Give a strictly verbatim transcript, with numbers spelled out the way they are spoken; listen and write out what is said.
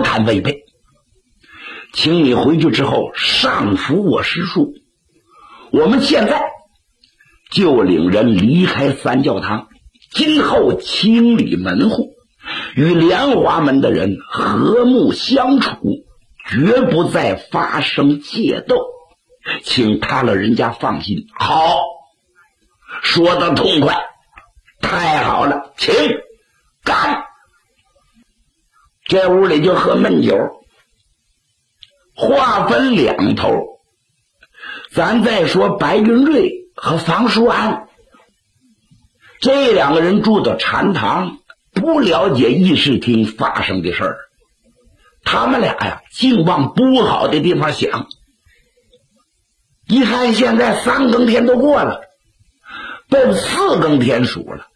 敢违背。请你回去之后上服我师术，我们现在就领人离开三教堂，今后清理门户，与莲花门的人和睦相处，绝不再发生械斗，请他老人家放心。好，说得痛快，太好了，请干。这屋里就喝闷酒，话分两头。咱再说白云瑞和房书安，这两个人住到禅堂，不了解议事厅发生的事儿，他们俩呀净往不好的地方想。一看现在三更天都过了，奔四更天数了，